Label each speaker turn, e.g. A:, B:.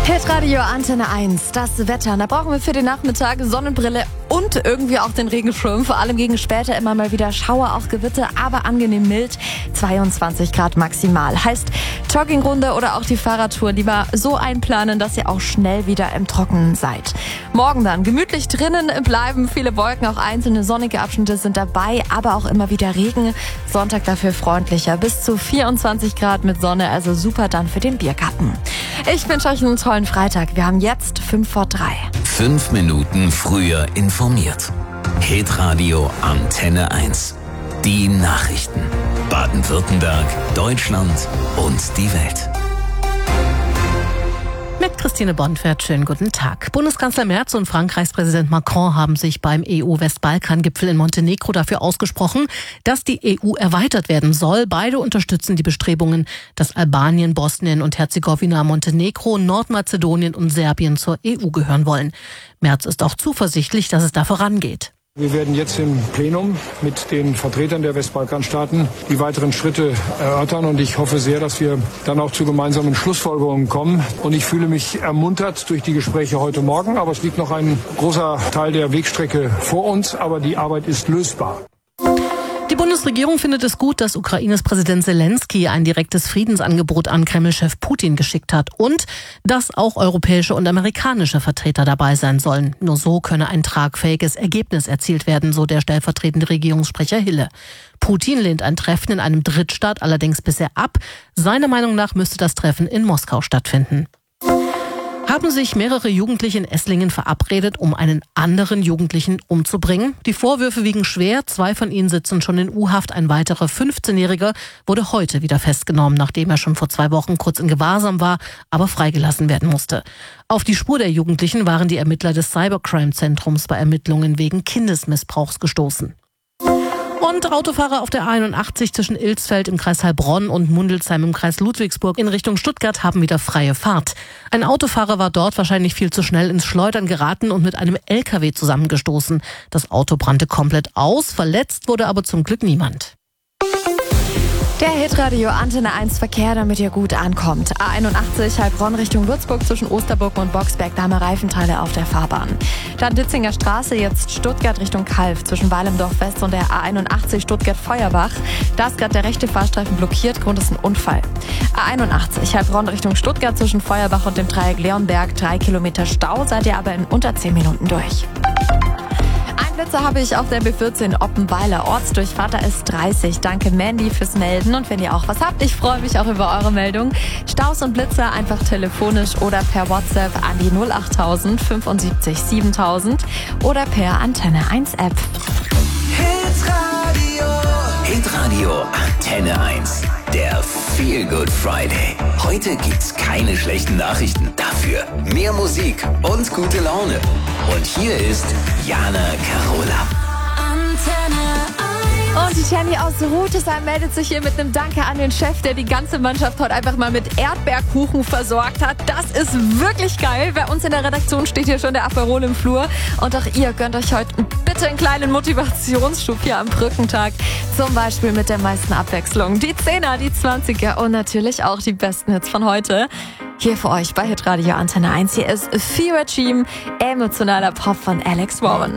A: Hitradio Antenne 1, das Wetter. Da brauchen wir für den Nachmittag Sonnenbrille und irgendwie auch den Regenschirm. Vor allem gegen später immer mal wieder Schauer, auch Gewitter, aber angenehm mild. 22 Grad maximal. Heißt Joggingrunde oder auch die Fahrradtour lieber so einplanen, dass ihr auch schnell wieder im Trockenen seid. Morgen dann gemütlich drinnen bleiben. Viele Wolken, auch einzelne sonnige Abschnitte sind dabei, aber auch immer wieder Regen. Sonntag dafür freundlicher. Bis zu 24 Grad mit Sonne, also super dann für den Biergarten. Ich wünsche euch einen tollen Freitag. Wir haben jetzt 2:55.
B: 5 Minuten früher informiert. Hitradio Antenne 1. Die Nachrichten. Baden-Württemberg, Deutschland und die Welt.
C: Mit Christine Bonfert, schönen guten Tag. Bundeskanzler Merz und Frankreichs Präsident Macron haben sich beim EU-Westbalkan-Gipfel in Montenegro dafür ausgesprochen, dass die EU erweitert werden soll. Beide unterstützen die Bestrebungen, dass Albanien, Bosnien und Herzegowina, Montenegro, Nordmazedonien und Serbien zur EU gehören wollen. Merz ist auch zuversichtlich, dass es da vorangeht.
D: Wir werden jetzt im Plenum mit den Vertretern der Westbalkanstaaten die weiteren Schritte erörtern und ich hoffe sehr, dass wir dann auch zu gemeinsamen Schlussfolgerungen kommen. Und ich fühle mich ermuntert durch die Gespräche heute Morgen, aber es liegt noch ein großer Teil der Wegstrecke vor uns, aber die Arbeit ist lösbar.
C: Die Bundesregierung findet es gut, dass Ukraines Präsident Zelensky ein direktes Friedensangebot an Kreml-Chef Putin geschickt hat und dass auch europäische und amerikanische Vertreter dabei sein sollen. Nur so könne ein tragfähiges Ergebnis erzielt werden, so der stellvertretende Regierungssprecher Hille. Putin lehnt ein Treffen in einem Drittstaat allerdings bisher ab. Seiner Meinung nach müsste das Treffen in Moskau stattfinden. Haben sich mehrere Jugendliche in Esslingen verabredet, um einen anderen Jugendlichen umzubringen? Die Vorwürfe wiegen schwer. 2 von ihnen sitzen schon in U-Haft. Ein weiterer 15-Jähriger wurde heute wieder festgenommen, nachdem er schon vor 2 Wochen kurz in Gewahrsam war, aber freigelassen werden musste. Auf die Spur der Jugendlichen waren die Ermittler des Cybercrime-Zentrums bei Ermittlungen wegen Kindesmissbrauchs gestoßen. Und Autofahrer auf der A81 zwischen Ilsfeld im Kreis Heilbronn und Mundelsheim im Kreis Ludwigsburg in Richtung Stuttgart haben wieder freie Fahrt. Ein Autofahrer war dort wahrscheinlich viel zu schnell ins Schleudern geraten und mit einem LKW zusammengestoßen. Das Auto brannte komplett aus, verletzt wurde aber zum Glück niemand.
A: Der Hitradio Antenne 1 Verkehr, damit ihr gut ankommt. A81 Heilbronn Richtung Würzburg zwischen Osterburg und Boxberg, da haben wir Reifenteile auf der Fahrbahn. Dann Ditzinger Straße, jetzt Stuttgart Richtung Kalf zwischen Weilendorf West und der A81 Stuttgart-Feuerbach. Da ist gerade der rechte Fahrstreifen blockiert, Grund ist ein Unfall. A81 Heilbronn Richtung Stuttgart zwischen Feuerbach und dem Dreieck Leonberg, 3 Kilometer Stau, seid ihr aber in unter 10 Minuten durch. Blitzer habe ich auf der B14 Oppenweiler. Ortsdurchfahrt, da ist 30. Danke Mandy fürs Melden. Und wenn ihr auch was habt, ich freue mich auch über eure Meldung. Staus und Blitzer einfach telefonisch oder per WhatsApp an die 08000 75 7000 oder per Antenne 1 App.
B: Hitradio Antenne 1. Der Feel Good Friday. Heute gibt's keine schlechten Nachrichten. Dafür mehr Musik und gute Laune. Und hier ist Jana Carola.
A: Und die Jenny aus Rutesheim meldet sich hier mit einem Danke an den Chef, der die ganze Mannschaft heute einfach mal mit Erdbeerkuchen versorgt hat. Das ist wirklich geil. Bei uns in der Redaktion steht hier schon der Aperol im Flur. Und auch ihr gönnt euch heute bitte einen kleinen Motivationsschub hier am Brückentag. Zum Beispiel mit der meisten Abwechslung. Die 10er, die 20er und natürlich auch die besten Hits von heute. Hier für euch bei Hitradio Antenne 1. Hier ist Fever Team, emotionaler Pop von Alex Warren.